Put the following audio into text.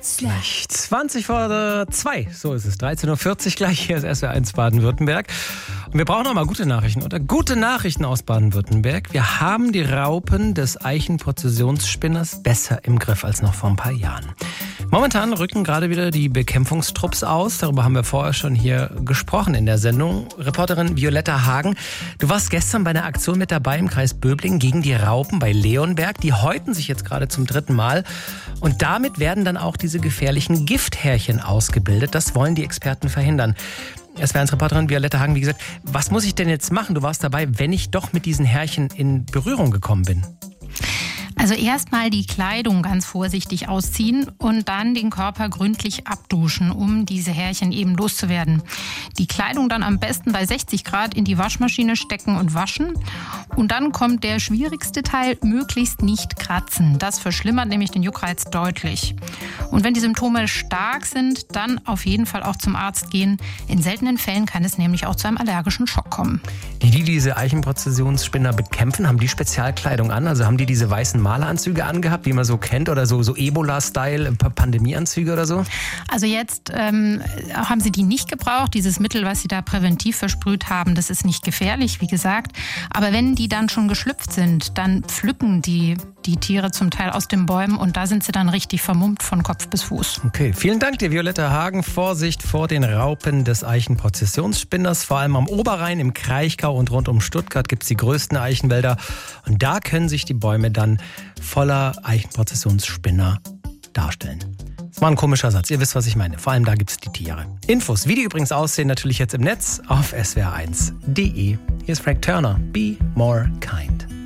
Gleich 20:02, so ist es, 13:40 Uhr gleich, hier ist SWR1 Baden-Württemberg. Und wir brauchen noch mal gute Nachrichten, oder? Gute Nachrichten aus Baden-Württemberg. Wir haben die Raupen des Eichenprozessionsspinners besser im Griff als noch vor ein paar Jahren. Momentan rücken gerade wieder die Bekämpfungstrupps aus. Darüber haben wir vorher schon hier gesprochen in der Sendung. Reporterin Violetta Hagen, du warst gestern bei einer Aktion mit dabei im Kreis Böblingen gegen die Raupen bei Leonberg. Die häuten sich jetzt gerade zum 3. Mal. Und damit werden dann auch diese gefährlichen Gifthärchen ausgebildet. Das wollen die Experten verhindern. SWR1-Reporterin Violetta Hagen, wie gesagt, was muss ich denn jetzt machen? Du warst dabei, wenn ich doch mit diesen Härchen in Berührung gekommen bin. Also erstmal die Kleidung ganz vorsichtig ausziehen und dann den Körper gründlich abduschen, um diese Härchen eben loszuwerden. Die Kleidung dann am besten bei 60 Grad in die Waschmaschine stecken und waschen. Und dann kommt der schwierigste Teil, möglichst nicht kratzen. Das verschlimmert nämlich den Juckreiz deutlich. Und wenn die Symptome stark sind, dann auf jeden Fall auch zum Arzt gehen. In seltenen Fällen kann es nämlich auch zu einem allergischen Schock kommen. Die diese Eichenprozessionsspinner bekämpfen, haben die Spezialkleidung an? Also haben die diese weißen Maleranzüge angehabt, wie man so kennt, oder so Ebola-Style, Pandemieanzüge oder so? Also jetzt haben sie die nicht gebraucht. Dieses Mittel, was sie da präventiv versprüht haben, das ist nicht gefährlich, wie gesagt. Aber wenn die dann schon geschlüpft sind, dann pflücken die Tiere zum Teil aus den Bäumen und da sind sie dann richtig vermummt von Kopf bis Fuß. Okay, vielen Dank dir, Violetta Hagen. Vorsicht vor den Raupen des Eichenprozessionsspinners. Vor allem am Oberrhein, im Kraichgau und rund um Stuttgart gibt es die größten Eichenwälder. Und da können sich die Bäume dann voller Eichenprozessionsspinner darstellen. Das war ein komischer Satz, ihr wisst, was ich meine. Vor allem da gibt es die Tiere. Infos, wie die übrigens aussehen, natürlich jetzt im Netz auf swr1.de. Hier ist Frank Turner, Be More Kind.